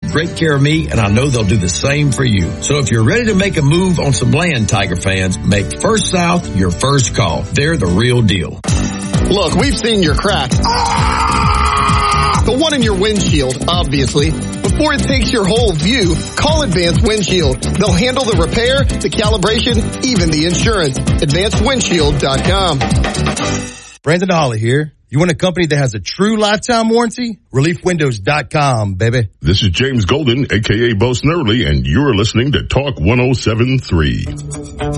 great care of me, and I know they'll do the same for you. So if you're ready to make a move on some land, Tiger fans, make First South your first call. They're the real deal. Look, we've seen your crack. The one in your windshield, obviously. Before it takes your whole view, call Advanced Windshield. They'll handle the repair, the calibration, even the insurance. AdvancedWindshield.com. Brandon Holly here. You want a company that has a true lifetime warranty? ReliefWindows.com, baby. This is James Golden, a.k.a. Bo Snerdley, and you're listening to Talk 107.3.